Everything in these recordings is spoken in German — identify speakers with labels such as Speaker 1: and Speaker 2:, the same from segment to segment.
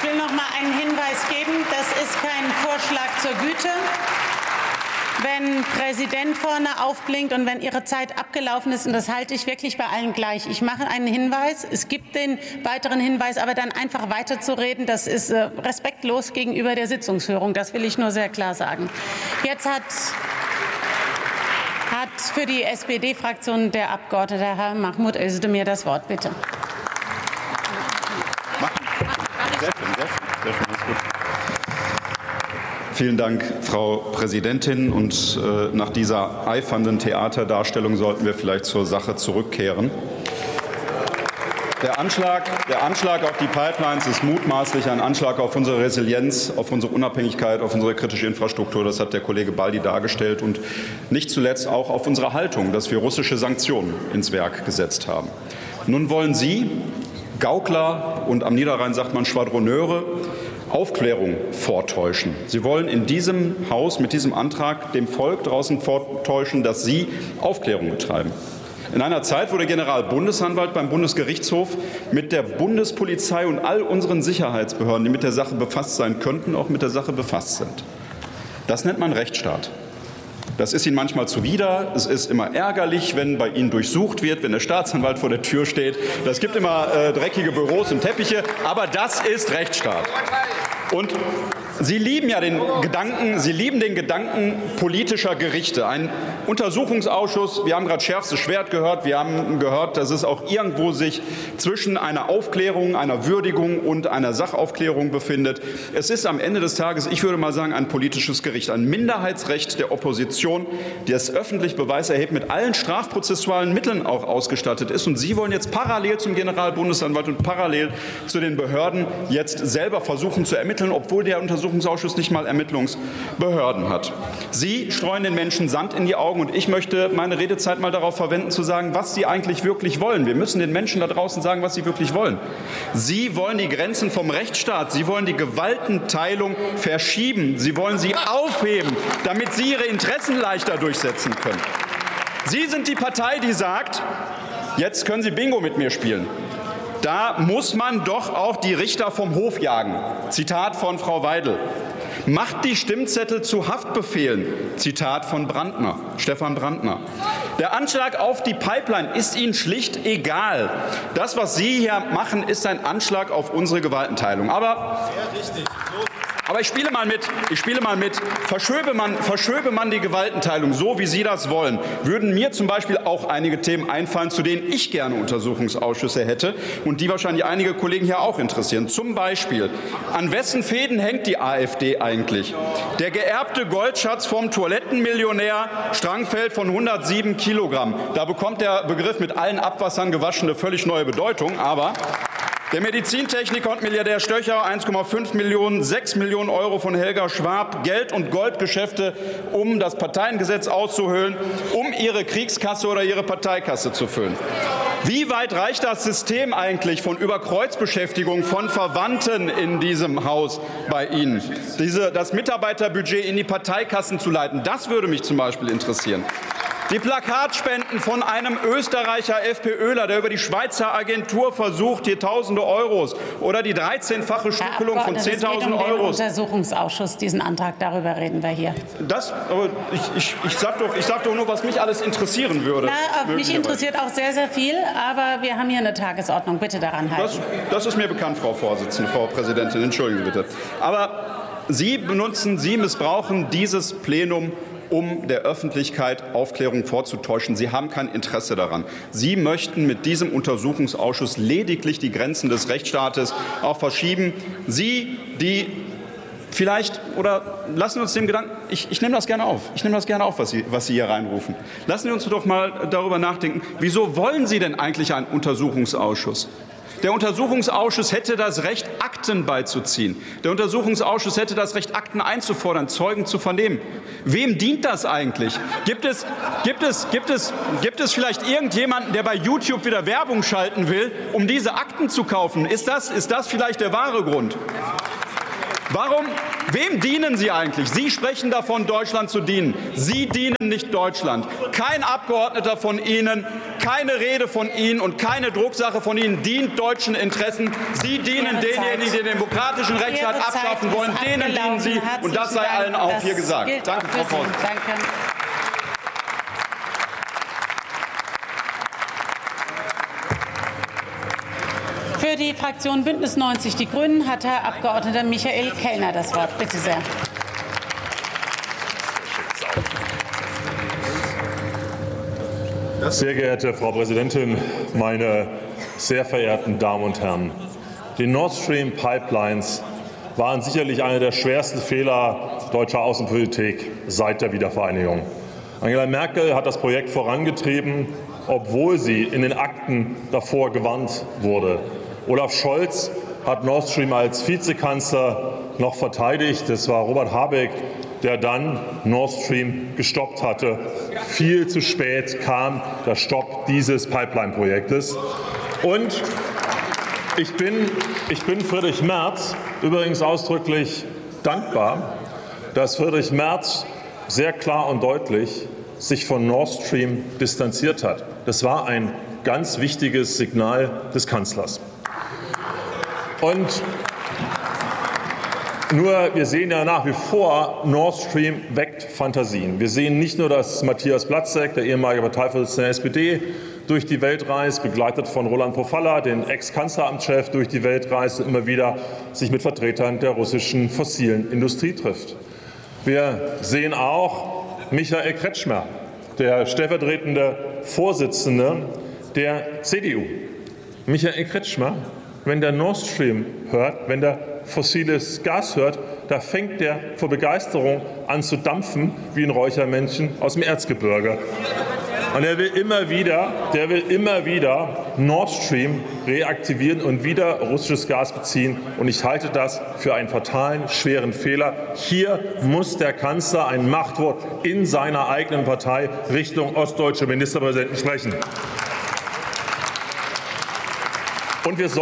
Speaker 1: Ich will noch mal einen Hinweis geben. Das ist kein Vorschlag zur Güte. Wenn Präsident vorne aufblinkt und wenn Ihre Zeit abgelaufen ist, und das halte ich wirklich bei allen gleich. Ich mache einen Hinweis, es gibt den weiteren Hinweis, aber dann einfach weiterzureden, das ist respektlos gegenüber der Sitzungsführung. Das will ich nur sehr klar sagen. Jetzt hat für die SPD-Fraktion der Abgeordnete Herr Mahmoud Özdemir das Wort. Bitte.
Speaker 2: Sehr schön, ist gut. Vielen Dank, Frau Präsidentin. Und nach dieser eifernden Theaterdarstellung sollten wir vielleicht zur Sache zurückkehren. Der Anschlag auf die Pipelines ist mutmaßlich ein Anschlag auf unsere Resilienz, auf unsere Unabhängigkeit, auf unsere kritische Infrastruktur. Das hat der Kollege Baldi dargestellt. Und nicht zuletzt auch auf unsere Haltung, dass wir russische Sanktionen ins Werk gesetzt haben. Nun wollen Sie, Gaukler und am Niederrhein sagt man Schwadroneure, Aufklärung vortäuschen. Sie wollen in diesem Haus mit diesem Antrag dem Volk draußen vortäuschen, dass Sie Aufklärung betreiben. In einer Zeit, wo der Generalbundesanwalt beim Bundesgerichtshof mit der Bundespolizei und all unseren Sicherheitsbehörden, die mit der Sache befasst sein könnten, auch mit der Sache befasst sind. Das nennt man Rechtsstaat. Das ist Ihnen manchmal zuwider. Es ist immer ärgerlich, wenn bei Ihnen durchsucht wird, wenn der Staatsanwalt vor der Tür steht. Das gibt immer dreckige Büros und Teppiche. Aber das ist Rechtsstaat. Und Sie lieben ja den Gedanken politischer Gerichte. Ein Untersuchungsausschuss, wir haben gerade schärfstes Schwert gehört, wir haben gehört, dass es auch irgendwo sich zwischen einer Aufklärung, einer Würdigung und einer Sachaufklärung befindet. Es ist am Ende des Tages, ich würde mal sagen, ein politisches Gericht, ein Minderheitsrecht der Opposition, das öffentlich Beweis erhebt, mit allen strafprozessualen Mitteln auch ausgestattet ist. Und Sie wollen jetzt parallel zum Generalbundesanwalt und parallel zu den Behörden jetzt selber versuchen zu ermitteln, obwohl der Untersuchungsausschuss nicht mal Ermittlungsbehörden hat. Sie streuen den Menschen Sand in die Augen, und ich möchte meine Redezeit mal darauf verwenden, zu sagen, was Sie eigentlich wirklich wollen. Wir müssen den Menschen da draußen sagen, was sie wirklich wollen. Sie wollen die Grenzen vom Rechtsstaat, Sie wollen die Gewaltenteilung verschieben, Sie wollen sie aufheben, damit Sie Ihre Interessen leichter durchsetzen können. Sie sind die Partei, die sagt, jetzt können Sie Bingo mit mir spielen. Da muss man doch auch die Richter vom Hof jagen. Zitat von Frau Weidel. Macht die Stimmzettel zu Haftbefehlen. Zitat von Stefan Brandner. Der Anschlag auf die Pipeline ist Ihnen schlicht egal. Das, was Sie hier machen, ist ein Anschlag auf unsere Gewaltenteilung. Aber ich spiele mal mit. Verschöbe man die Gewaltenteilung, so wie Sie das wollen, würden mir zum Beispiel auch einige Themen einfallen, zu denen ich gerne Untersuchungsausschüsse hätte und die wahrscheinlich einige Kollegen hier auch interessieren. Zum Beispiel, an wessen Fäden hängt die AfD eigentlich? Der geerbte Goldschatz vom Toilettenmillionär Strangfeld von 107 Kilogramm. Da bekommt der Begriff mit allen Abwassern gewaschen eine völlig neue Bedeutung. Aber der Medizintechniker und Milliardär Stöcher, 1,5 Millionen, 6 Millionen Euro von Helga Schwab, Geld- und Goldgeschäfte, um das Parteiengesetz auszuhöhlen, um ihre Kriegskasse oder ihre Parteikasse zu füllen. Wie weit reicht das System eigentlich von Überkreuzbeschäftigung von Verwandten in diesem Haus bei Ihnen? Das Mitarbeiterbudget in die Parteikassen zu leiten, das würde mich zum Beispiel interessieren. Die Plakatspenden von einem Österreicher FPÖler, der über die Schweizer Agentur versucht, hier Tausende Euros oder die 13-fache Stückelung von 10.000 Euros. Es geht um den
Speaker 1: Untersuchungsausschuss, diesen Antrag, darüber reden wir hier.
Speaker 2: Aber ich sag doch nur, was mich alles interessieren würde.
Speaker 1: Mich interessiert auch sehr, sehr viel, aber wir haben hier eine Tagesordnung. Bitte daran halten.
Speaker 2: Das ist mir bekannt, Frau Vorsitzende, Frau Präsidentin. Entschuldigen Sie bitte. Aber Sie missbrauchen dieses Plenum, um der Öffentlichkeit Aufklärung vorzutäuschen. Sie haben kein Interesse daran. Sie möchten mit diesem Untersuchungsausschuss lediglich die Grenzen des Rechtsstaates auch verschieben. Sie, die vielleicht, oder lassen wir uns den Gedanken, ich nehme das gerne auf, was Sie hier reinrufen. Lassen Sie uns doch mal darüber nachdenken, wieso wollen Sie denn eigentlich einen Untersuchungsausschuss? Der Untersuchungsausschuss hätte das Recht, Akten beizuziehen. Der Untersuchungsausschuss hätte das Recht, Akten einzufordern, Zeugen zu vernehmen. Wem dient das eigentlich? Gibt es vielleicht irgendjemanden, der bei YouTube wieder Werbung schalten will, um diese Akten zu kaufen? Ist das vielleicht der wahre Grund? Wem dienen Sie eigentlich? Sie sprechen davon, Deutschland zu dienen. Sie dienen nicht Deutschland. Kein Abgeordneter von Ihnen, keine Rede von Ihnen und keine Drucksache von Ihnen dient deutschen Interessen. Sie dienen denjenigen, die den demokratischen Rechtsstaat abschaffen wollen. Denen dienen Sie. Und das sei allen auch hier gesagt. Danke, Frau Vorsitzende.
Speaker 1: Für die Fraktion Bündnis 90 Die Grünen hat Herr Abgeordneter Michael Kellner das Wort. Bitte sehr.
Speaker 3: Sehr geehrte Frau Präsidentin, meine sehr verehrten Damen und Herren! Die Nord Stream Pipelines waren sicherlich einer der schwersten Fehler deutscher Außenpolitik seit der Wiedervereinigung. Angela Merkel hat das Projekt vorangetrieben, obwohl sie in den Akten davor gewarnt wurde. Olaf Scholz hat Nord Stream als Vizekanzler noch verteidigt. Es war Robert Habeck, der dann Nord Stream gestoppt hatte. Viel zu spät kam der Stopp dieses Pipeline-Projektes. Und ich bin Friedrich Merz übrigens ausdrücklich dankbar, dass Friedrich Merz sehr klar und deutlich sich von Nord Stream distanziert hat. Das war ein ganz wichtiges Signal des Kanzlers. Und nur, wir sehen ja nach wie vor, Nord Stream weckt Fantasien. Wir sehen nicht nur, dass Matthias Platzek, der ehemalige Parteivorsitzende der SPD, durch die Welt reist, begleitet von Roland Pofalla, den Ex-Kanzleramtschef, durch die Welt reist und immer wieder sich mit Vertretern der russischen fossilen Industrie trifft. Wir sehen auch Michael Kretschmer, der stellvertretende Vorsitzende der CDU. Michael Kretschmer, wenn der Nord Stream hört, wenn der fossiles Gas hört, da fängt der vor Begeisterung an zu dampfen wie ein Räuchermännchen aus dem Erzgebirge. Und er will immer wieder Nord Stream reaktivieren und wieder russisches Gas beziehen. Und ich halte das für einen fatalen, schweren Fehler. Hier muss der Kanzler ein Machtwort in seiner eigenen Partei Richtung ostdeutsche Ministerpräsidenten sprechen. Und wir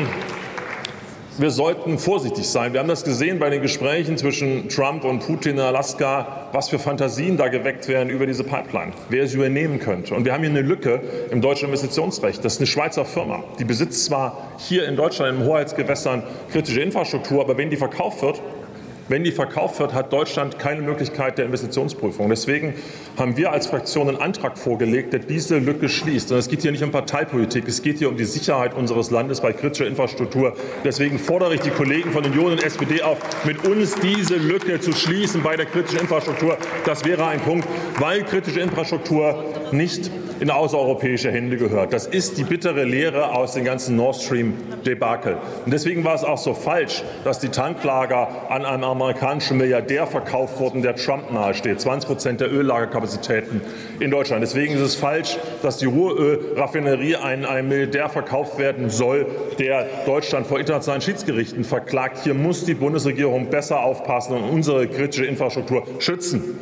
Speaker 3: sollten vorsichtig sein. Wir haben das gesehen bei den Gesprächen zwischen Trump und Putin in Alaska, was für Fantasien da geweckt werden über diese Pipeline, wer sie übernehmen könnte. Und wir haben hier eine Lücke im deutschen Investitionsrecht. Das ist eine Schweizer Firma. Die besitzt zwar hier in Deutschland in Hoheitsgewässern kritische Infrastruktur, aber wenn die verkauft wird, hat Deutschland keine Möglichkeit der Investitionsprüfung. Deswegen haben wir als Fraktion einen Antrag vorgelegt, der diese Lücke schließt. Und es geht hier nicht um Parteipolitik, es geht hier um die Sicherheit unseres Landes bei kritischer Infrastruktur. Deswegen fordere ich die Kollegen von Union und SPD auf, mit uns diese Lücke zu schließen bei der kritischen Infrastruktur. Das wäre ein Punkt, weil kritische Infrastruktur nicht in außereuropäische Hände gehört. Das ist die bittere Lehre aus dem ganzen Nord Stream-Debakel. Und deswegen war es auch so falsch, dass die Tanklager an einem amerikanischen Milliardär verkauft wurden, der Trump nahesteht. 20% der Öllagerkapazitäten in Deutschland. Deswegen ist es falsch, dass die Ruhrölraffinerie an einen Milliardär verkauft werden soll, der Deutschland vor internationalen Schiedsgerichten verklagt. Hier muss die Bundesregierung besser aufpassen und unsere kritische Infrastruktur schützen.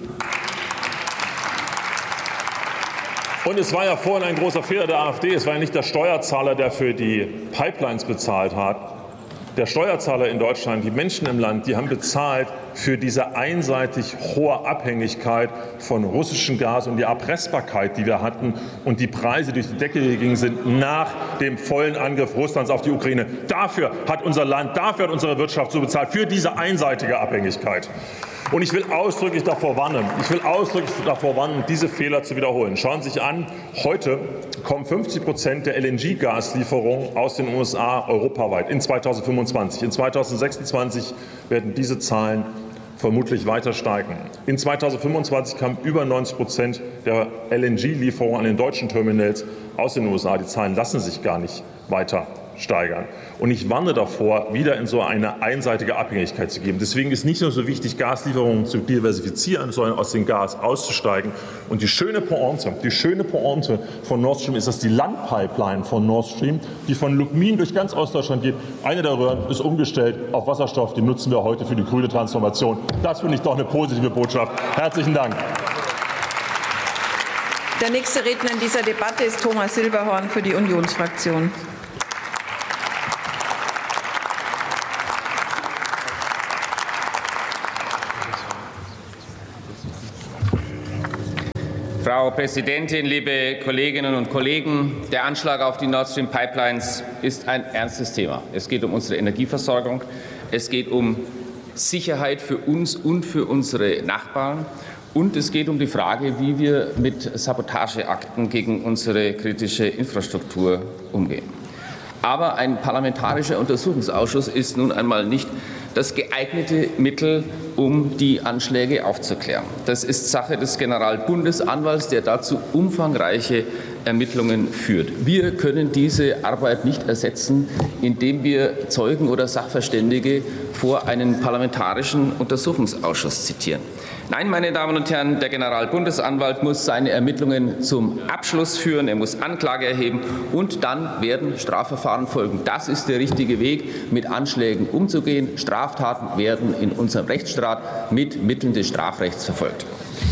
Speaker 3: Und es war ja vorhin ein großer Fehler der AfD. Es war ja nicht der Steuerzahler, der für die Pipelines bezahlt hat. Der Steuerzahler in Deutschland, die Menschen im Land, die haben bezahlt für diese einseitig hohe Abhängigkeit von russischem Gas und die Erpressbarkeit, die wir hatten und die Preise durch die Decke gegangen sind nach dem vollen Angriff Russlands auf die Ukraine. Dafür hat unser Land, dafür hat unsere Wirtschaft so bezahlt, für diese einseitige Abhängigkeit. Und ich will ausdrücklich davor warnen, diese Fehler zu wiederholen. Schauen Sie sich an, heute kommen 50% der LNG-Gaslieferungen aus den USA europaweit in 2025. In 2026 werden diese Zahlen vermutlich weiter steigen. In 2025 kamen über 90% der LNG-Lieferungen an den deutschen Terminals aus den USA. Die Zahlen lassen sich gar nicht weiter steigern. Und ich warne davor, wieder in so eine einseitige Abhängigkeit zu geben. Deswegen ist nicht nur so wichtig, Gaslieferungen zu diversifizieren, sondern aus dem Gas auszusteigen. Und die schöne Pointe von Nord Stream ist, dass die Landpipeline von Nord Stream, die von Lubmin durch ganz Ostdeutschland geht, eine der Röhren ist umgestellt auf Wasserstoff. Die nutzen wir heute für die grüne Transformation. Das finde ich doch eine positive Botschaft. Herzlichen Dank.
Speaker 4: Der nächste Redner in dieser Debatte ist Thomas Silberhorn für die Unionsfraktion.
Speaker 5: Frau Präsidentin, liebe Kolleginnen und Kollegen! Der Anschlag auf die Nord Stream Pipelines ist ein ernstes Thema. Es geht um unsere Energieversorgung. Es geht um Sicherheit für uns und für unsere Nachbarn. Und es geht um die Frage, wie wir mit Sabotageakten gegen unsere kritische Infrastruktur umgehen. Aber ein parlamentarischer Untersuchungsausschuss ist nun einmal nicht das geeignete Mittel, um die Anschläge aufzuklären. Das ist Sache des Generalbundesanwalts, der dazu umfangreiche Ermittlungen führt. Wir können diese Arbeit nicht ersetzen, indem wir Zeugen oder Sachverständige vor einen parlamentarischen Untersuchungsausschuss zitieren. Nein, meine Damen und Herren, der Generalbundesanwalt muss seine Ermittlungen zum Abschluss führen. Er muss Anklage erheben und dann werden Strafverfahren folgen. Das ist der richtige Weg, mit Anschlägen umzugehen. Straftaten werden in unserem Rechtsstaat mit Mitteln des Strafrechts verfolgt.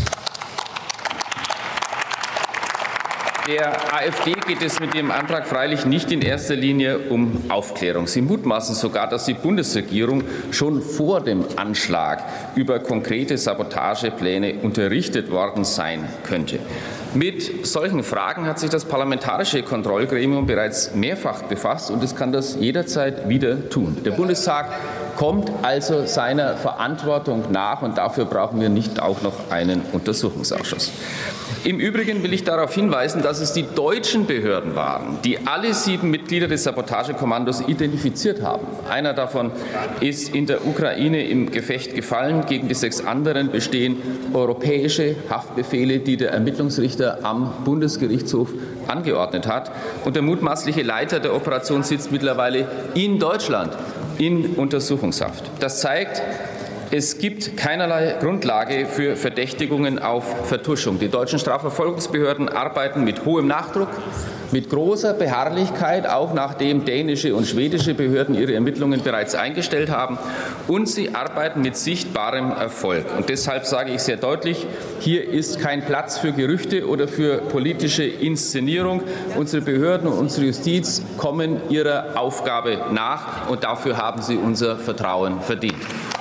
Speaker 5: Der AfD geht es mit ihrem Antrag freilich nicht in erster Linie um Aufklärung. Sie mutmaßen sogar, dass die Bundesregierung schon vor dem Anschlag über konkrete Sabotagepläne unterrichtet worden sein könnte. Mit solchen Fragen hat sich das Parlamentarische Kontrollgremium bereits mehrfach befasst, und es kann das jederzeit wieder tun. Der Bundestag kommt also seiner Verantwortung nach, und dafür brauchen wir nicht auch noch einen Untersuchungsausschuss. Im Übrigen will ich darauf hinweisen, dass es die deutschen Behörden waren, die alle 7 Mitglieder des Sabotagekommandos identifiziert haben. Einer davon ist in der Ukraine im Gefecht gefallen. Gegen die 6 anderen bestehen europäische Haftbefehle, die der Ermittlungsrichter am Bundesgerichtshof angeordnet hat. Und der mutmaßliche Leiter der Operation sitzt mittlerweile in Deutschland in Untersuchungshaft. Das zeigt, es gibt keinerlei Grundlage für Verdächtigungen auf Vertuschung. Die deutschen Strafverfolgungsbehörden arbeiten mit hohem Nachdruck, mit großer Beharrlichkeit, auch nachdem dänische und schwedische Behörden ihre Ermittlungen bereits eingestellt haben. Und sie arbeiten mit sichtbarem Erfolg. Und deshalb sage ich sehr deutlich, hier ist kein Platz für Gerüchte oder für politische Inszenierung. Unsere Behörden und unsere Justiz kommen ihrer Aufgabe nach, und dafür haben sie unser Vertrauen verdient.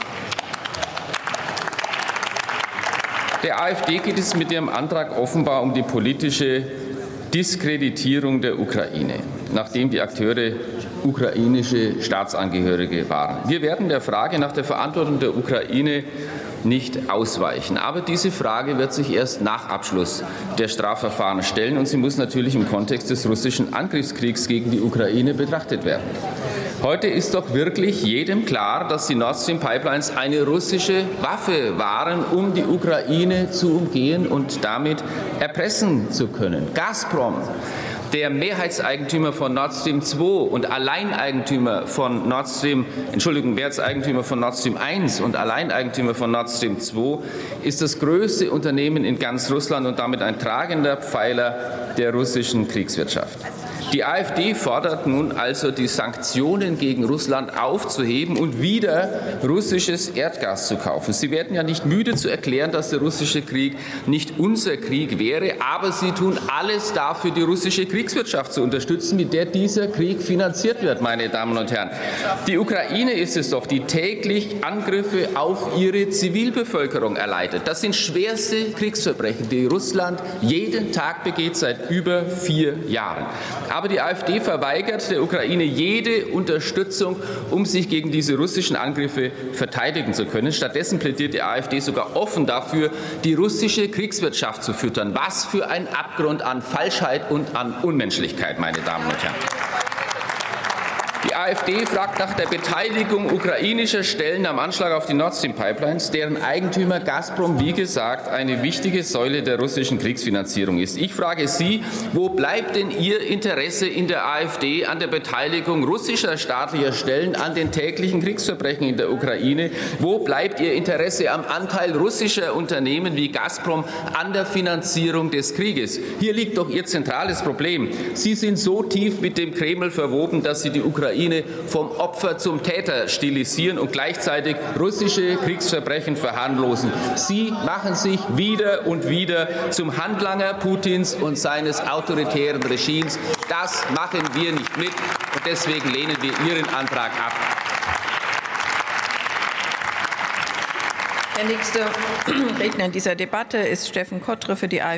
Speaker 5: Der AfD geht es mit ihrem Antrag offenbar um die politische Diskreditierung der Ukraine, nachdem die Akteure ukrainische Staatsangehörige waren. Wir werden der Frage nach der Verantwortung der Ukraine nicht ausweichen. Aber diese Frage wird sich erst nach Abschluss der Strafverfahren stellen, und sie muss natürlich im Kontext des russischen Angriffskriegs gegen die Ukraine betrachtet werden. Heute ist doch wirklich jedem klar, dass die Nord Stream Pipelines eine russische Waffe waren, um die Ukraine zu umgehen und damit erpressen zu können. Gazprom, der Mehrheitseigentümer von Nord Stream 2 und Alleineigentümer von Mehrheitseigentümer von Nord Stream 1 und Alleineigentümer von Nord Stream 2, ist das größte Unternehmen in ganz Russland und damit ein tragender Pfeiler der russischen Kriegswirtschaft. Die AfD fordert nun also, die Sanktionen gegen Russland aufzuheben und wieder russisches Erdgas zu kaufen. Sie werden ja nicht müde zu erklären, dass der russische Krieg nicht unser Krieg wäre, aber sie tun alles dafür, die russische Kriegswirtschaft zu unterstützen, mit der dieser Krieg finanziert wird, meine Damen und Herren. Die Ukraine ist es doch, die täglich Angriffe auf ihre Zivilbevölkerung erleidet. Das sind schwerste Kriegsverbrechen, die Russland jeden Tag begeht seit über 4 Jahren. Aber die AfD verweigert der Ukraine jede Unterstützung, um sich gegen diese russischen Angriffe verteidigen zu können. Stattdessen plädiert die AfD sogar offen dafür, die russische Kriegswirtschaft zu füttern. Was für ein Abgrund an Falschheit und an Unmenschlichkeit, meine Damen und Herren. Die AfD fragt nach der Beteiligung ukrainischer Stellen am Anschlag auf die Nord Stream Pipelines, deren Eigentümer Gazprom, wie gesagt, eine wichtige Säule der russischen Kriegsfinanzierung ist. Ich frage Sie, wo bleibt denn Ihr Interesse in der AfD an der Beteiligung russischer staatlicher Stellen an den täglichen Kriegsverbrechen in der Ukraine? Wo bleibt Ihr Interesse am Anteil russischer Unternehmen wie Gazprom an der Finanzierung des Krieges? Hier liegt doch Ihr zentrales Problem. Sie sind so tief mit dem Kreml verwoben, dass Sie die Ukraine vom Opfer zum Täter stilisieren und gleichzeitig russische Kriegsverbrechen verharmlosen. Sie machen sich wieder und wieder zum Handlanger Putins und seines autoritären Regimes. Das machen wir nicht mit, und deswegen lehnen wir Ihren Antrag ab.
Speaker 4: Der nächste Redner in dieser Debatte ist Steffen Kottre für die AfD.